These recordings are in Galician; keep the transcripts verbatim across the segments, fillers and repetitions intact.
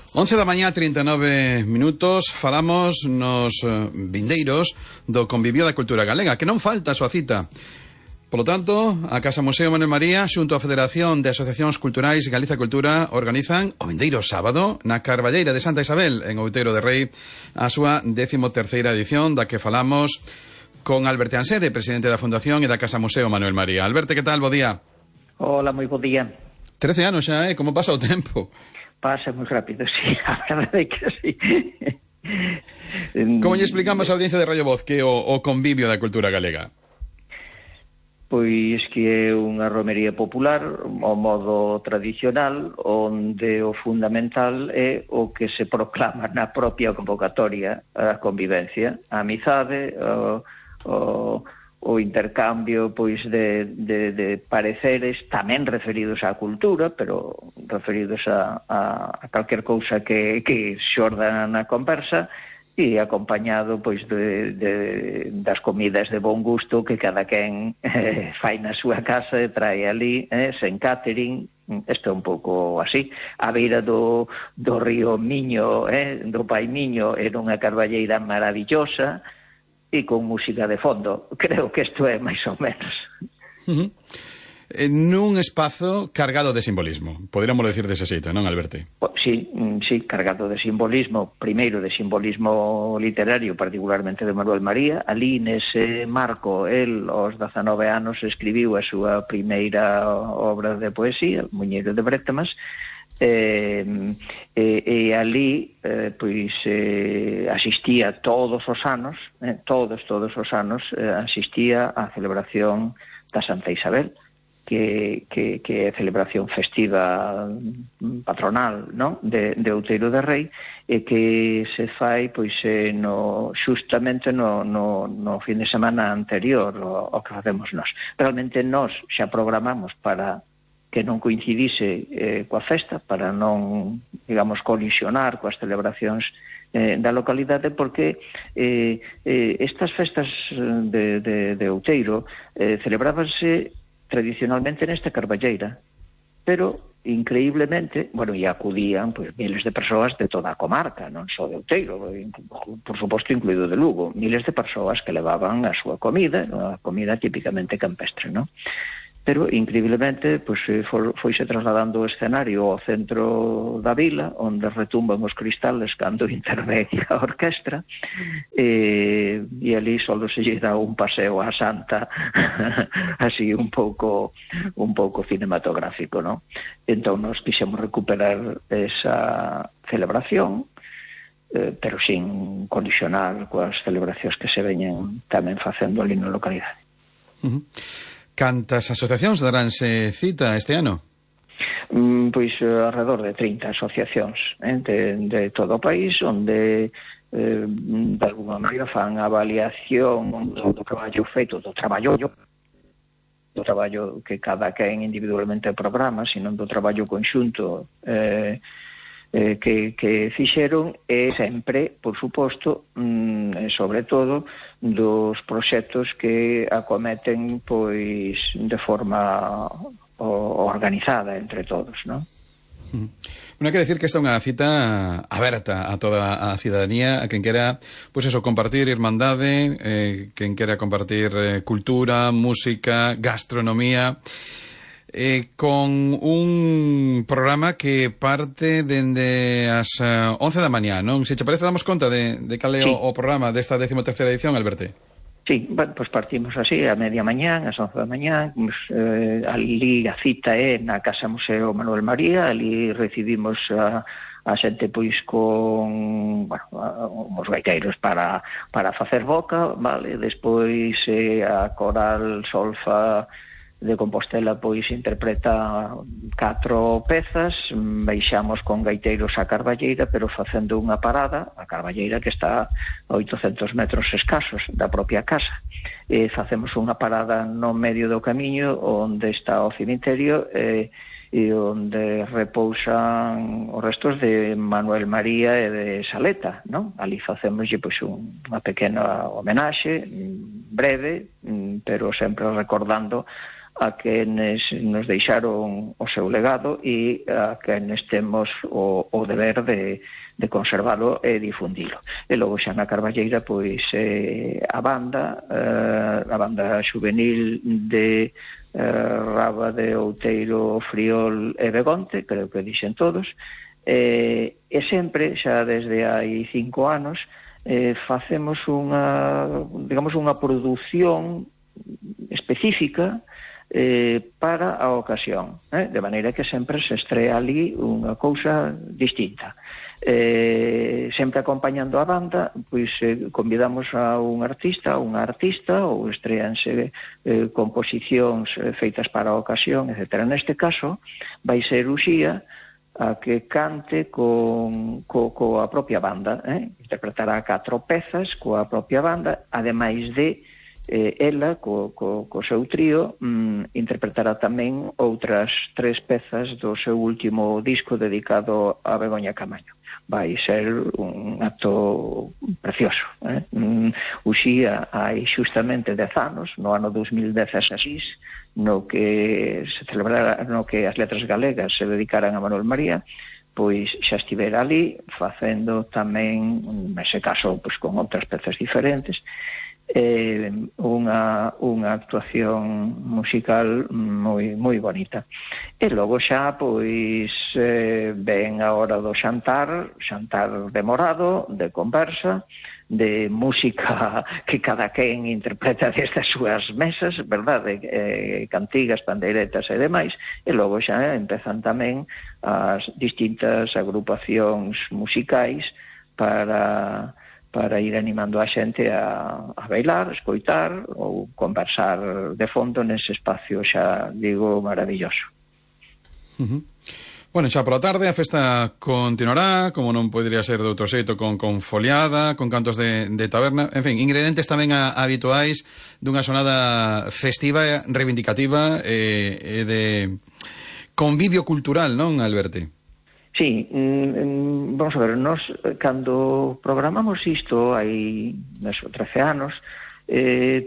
once da mañá, trinta e nove minutos, falamos nos vindeiros do Convivio da Cultura Galega, que non falta a súa cita. Por lo tanto, a Casa Museo Manuel María, xunto á Federación de Asociacións Culturais Galiza Cultura, organizan o vindeiro sábado na Carballeira de Santa Isabel, en Outeiro de Rei, a súa décimo terceira edición, da que falamos con Alberto Ansede, presidente da Fundación e da Casa Museo Manuel María. Alberto, que tal? Bo día. Hola, moi bo día. Trece anos xa, eh? Como pasa o tempo? Pasa moi rápido, sí, a verdade é que sí. Como lle explicamos a audiencia de Radio Voz que o, o convivio da cultura galega? Pois que é unha romería popular, ao modo tradicional, onde o fundamental é o que se proclama na propia convocatoria, a convivencia, a amizade, o, o, o intercambio pois de, de, de pareceres tamén referidos á cultura, pero referidos a, a, a calquer cousa que, que xorda na conversa, e acompañado pois de, de, das comidas de bon gusto que cada quen eh, fai na súa casa e trae ali, eh, sen catering. Isto é un pouco así, a beira do, do río Miño, eh, do Pai Miño, era unha carballeira maravillosa e con música de fondo. Creo que isto é máis ou menos. Uh-huh. En un espazo cargado de simbolismo, poderíamos decir dese xeito, non, Alberto? Sí, sí, cargado de simbolismo, primeiro de simbolismo literario, particularmente de Manuel María. Ali, nese marco, el, aos dezanove anos, escribiu a súa primeira obra de poesía, Muñeiro de Brétemas, e, e, e ali eh, pois eh, asistía todos os anos, eh, todos, todos os anos, eh, asistía á celebración da Santa Isabel, que, que, que é celebración festiva patronal, non? De, de Outeiro de Rei, e que se fai pois eh, no, justamente no, no, no fin de semana anterior ao, ao que facemos nós. Realmente nós xa programamos para que non coincidise eh, coa festa, para non, digamos, colisionar coas celebracións eh, da localidade, porque eh, eh, estas festas de, de, de Outeiro eh, celebrábanse tradicionalmente nesta carballeira, pero increíblemente, bueno, e acudían pois, miles de persoas de toda a comarca, non só de Outeiro, por suposto incluído de Lugo, miles de persoas que levaban a súa comida, a comida típicamente campestre, non? Pero, increíblemente, pois, foi, foise trasladando o escenario ao centro da vila, onde retumban os cristales cando intervén a orquestra, e, e ali só se lle dá un paseo á Santa, así un pouco un pouco cinematográfico, non? Entón, nos quixemos recuperar esa celebración, eh, pero sin condicionar coas celebracións que se veñen tamén facendo ali na localidade. Uh-huh. Cantas asociacións daránse cita este ano? Mm, pois alrededor de trinta asociacións eh, de, de todo o país, onde eh, de alguma maneira fan avaliación do, do traballo feito, do traballo do traballo que cada quen individualmente programa, sino do traballo conxunto eh, eh, que, que fixeron, e sempre, por suposto, mm, sobre todo dos proxectos que acometen pois de forma o, organizada entre todos, non? Bueno, hai que decir que esta é unha cita aberta a toda a cidadanía, a quen quera, pois eso, compartir irmandade, eh, quen quera compartir eh, cultura, música, gastronomía, Eh, con un programa que parte dende as uh, once da mañá, non? Se che parece, damos conta de, de cal é sí. o, o programa desta décimo terceira edición, Alberto? Sí, bueno, pues partimos así, a media mañán, ás once da mañán, pues, eh, ali a cita é na Casa Museo Manuel María, ali recibimos a, a xente pois con, bueno, os gaiteiros para, para facer boca, vale, despois eh, a coral solfa de Compostela pois interpreta catro pezas, baixamos con gaiteiros a Carballeira, pero facendo unha parada, a Carballeira que está a oitocentos metros escasos da propia casa, e facemos unha parada no medio do camiño onde está o cemiterio e, e onde repousan os restos de Manuel María e de Saleta, non? Ali facemos pois un, unha pequena homenaxe breve, pero sempre recordando a quenes nos deixaron o seu legado e a quenes temos o, o deber de, de conservalo e difundilo. E logo xa na Carballeira, pois, eh, a banda, eh, a banda juvenil de eh, Raba de Outeiro, Friol e Begonte, creo que dixen todos, eh, e sempre, xa desde hai cinco anos, eh, facemos unha, digamos, unha produción específica eh, para a ocasión, eh? de maneira que sempre se estrea ali unha cousa distinta. Eh, sempre acompañando a banda, pois eh, convidamos a un artista, a unha artista, ou estreanse eh, composicións eh, feitas para a ocasión, etcétera. Neste caso, vai ser Uxía a que cante con, co, coa propia banda, eh? interpretará catro pezas coa propia banda, ademais de eh, ela, co, co, co seu trío, mm, interpretará tamén outras tres pezas do seu último disco dedicado a Begoña Camaño. Vai ser un acto precioso. Eh? Mm, Uxía hai xustamente dez anos, no ano dos mil dezasseis, no que se celebrara, no que as letras galegas se dedicaran a Manuel María, pois xa estivera ali facendo tamén, nese caso, pois con outras pezas diferentes, eh, unha, unha actuación musical moi moi bonita. E logo xa, pois, eh, ven a hora do xantar, xantar demorado, de conversa, de música que cada quen interpreta desde as súas mesas, verdade, eh, cantigas, pandeiretas e demais, e logo xa empezan tamén as distintas agrupacións musicais para para ir animando a xente a, a bailar, escoitar ou conversar de fondo nese espacio, xa digo, maravilloso. Uh-huh. Bueno, xa pola tarde a festa continuará, como non podería ser de outro xeito, con, con foliada, con cantos de, de taberna, en fin, ingredientes tamén a, a habituais dunha xornada festiva, reivindicativa e, e de convivio cultural, non, Alberti? Sí, mm, vamos a ver, nos cando programamos isto hai neso trece anos, eh,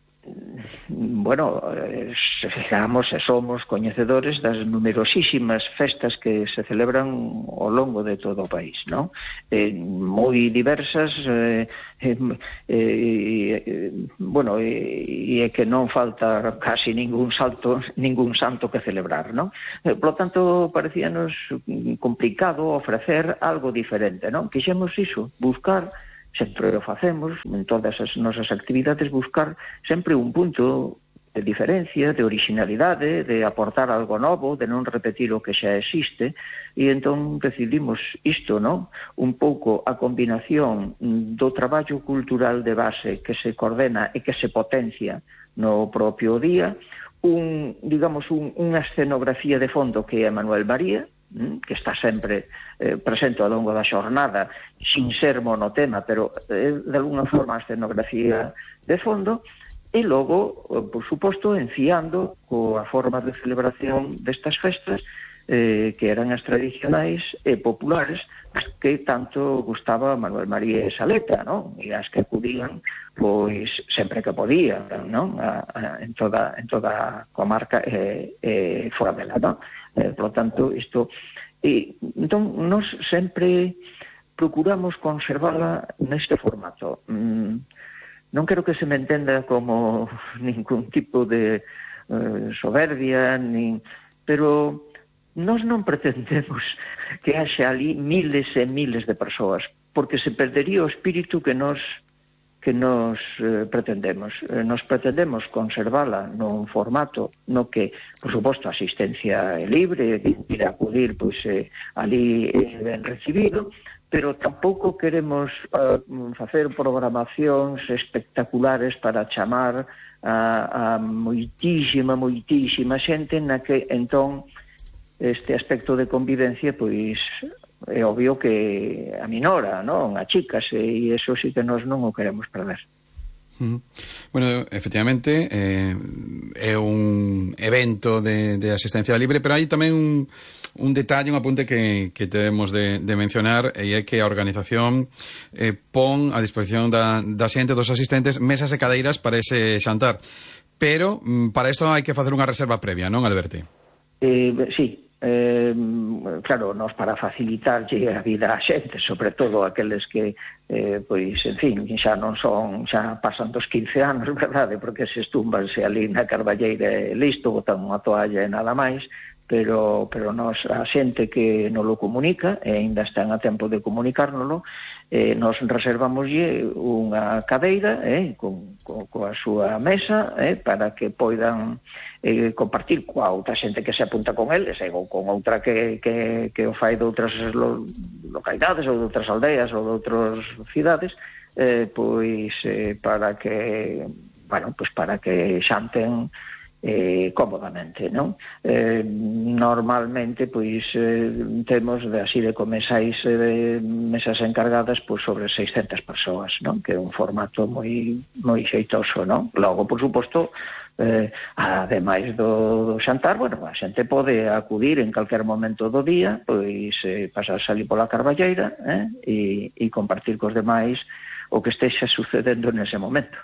bueno, digamos, e somos coñecedores das numerosísimas festas que se celebran ao longo de todo o país, non? Eh, moi diversas, eh, eh, eh, bueno, e eh, que non falta casi ningún salto, ningún santo que celebrar, non? Eh, por lo tanto, parecíanos complicado ofrecer algo diferente, non? Quixemos iso, buscar, sempre o facemos, en todas as nosas actividades, buscar sempre un punto de diferencia, de originalidade, de aportar algo novo, de non repetir o que xa existe, e entón decidimos isto, non? Un pouco a combinación do traballo cultural de base que se coordena e que se potencia no propio día, un, digamos, un, unha escenografía de fondo que é Manuel María, que está sempre eh, presente ao longo da xornada, sin ser monotema, pero eh, de alguna forma a escenografía de fondo, e logo, por suposto, enfiando coa forma de celebración destas festas, eh, que eran as tradicionais e populares, as que tanto gustaba Manuel María e Saleta, non? E as que acudían, pois, sempre que podían, non? A, a, en toda en toda a comarca e, e fora dela, non? Eh, por lo tanto, isto... E, entón, nos sempre procuramos conservala neste formato. Mm, non quero que se me entenda como ningún tipo de eh, soberbia, nin, pero nós non pretendemos que haxa ali miles e miles de persoas, porque se perdería o espírito que nos que nos eh, pretendemos. Eh, nos pretendemos conservala nun formato no que, por suposto, a asistencia é libre, ir a acudir, pois, eh, ali é ben recibido, pero tampouco queremos uh, facer programacións espectaculares para chamar a, a moitísima, moitísima xente na que, entón, este aspecto de convivencia, pois, é obvio que aminora, non? Achícase, e iso sí que nós non o queremos perder. Uh-huh. Bueno, efectivamente, eh, é un evento de, de asistencia libre, pero hai tamén un, un detalle, un apunte que, que debemos de, de mencionar, e é que a organización eh, pon a disposición da, da xente, dos asistentes, mesas e cadeiras para ese xantar. pero mm, para isto hai que facer unha reserva previa, non, Alberti? Eh, sí. Eh, claro, nos para facilitarlle a vida á xente, sobre todo aqueles que eh, pois, en fin, xa non son, xa pasan dos quince anos, verdade, porque se estúmbanse ali na carballeira e listo, botan unha toalla e nada máis, pero pero nos, a xente que nos lo comunica, e ainda están a tempo de comunicárnoslo, eh, nos reservamoslle unha cadeira eh, con, con, coa súa mesa eh, para que poidan eh, compartir coa outra xente que se apunta con eles, eh, ou con outra que, que, que o fai de outras lo, localidades ou de outras aldeas ou de outras cidades, eh, pois eh, para que, bueno, pois para que xanten Eh, cómodamente, non? Eh, normalmente, pois, eh, temos de así de comensais eh, de mesas encargadas pois sobre seiscentas persoas, non? Que é un formato moi moi xeitoso, non? Logo, por suposto, eh, ademais do, do xantar, bueno, a xente pode acudir en calquer momento do día, pois eh, pasar salir pola carballeira eh, e, e compartir cos demais o que estexa sucedendo nese momento.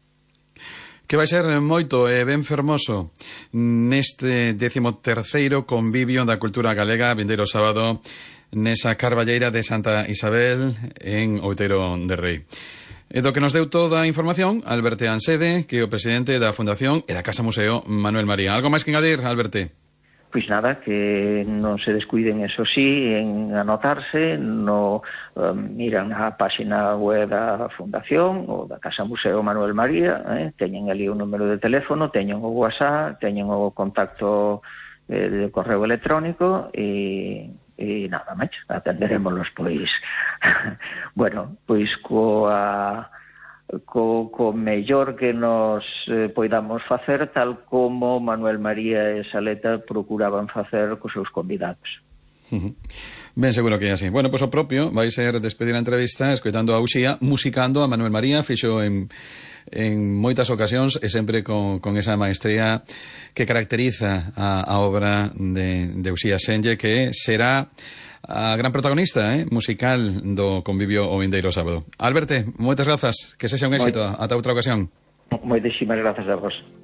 Que vai ser moito e ben fermoso neste décimo terceiro convivio da cultura galega vindeiro sábado nesa carballeira de Santa Isabel en Outeiro de Rei. E do que nos deu toda a información, Alberto Ansede, que é o presidente da Fundación e da Casa Museo Manuel María. Algo máis que engadir, Alberto? Pois nada, que non se descuiden, eso sí, en anotarse, no um, miran a página web da Fundación ou da Casa Museo Manuel María, eh, teñen ali un número de teléfono, teñen o WhatsApp, teñen o contacto eh, de correo electrónico e, e nada máis, atenderémolos, pois. Bueno, pois coa... Co, co mellor que nos eh, poidamos facer, tal como Manuel María e Saleta procuraban facer cos seus convidados. Uh-huh. Ben seguro que é así. Bueno, pois pues o propio vai ser despedir a entrevista escoitando a Uxía, musicando a Manuel María, fixo en, en moitas ocasións e sempre con, con esa maestría que caracteriza a, a obra de, de Uxía Senlle, que será a gran protagonista eh, musical do convivio o vindeiro sábado. Alberto, moitas grazas, que sexa un éxito. Ata outra ocasión. Moitísimas grazas a vos.